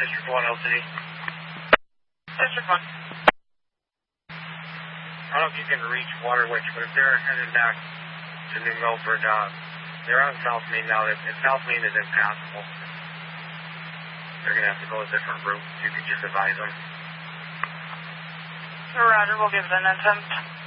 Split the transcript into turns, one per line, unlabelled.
District 1, LCD.
District 1.
I don't know if you can reach Waterwitch, but if they're headed back to New Milford, they're on South Main now. If South Main is impassable, they're going to have to go a different route. You could just advise them.
Roger, we'll give it an attempt.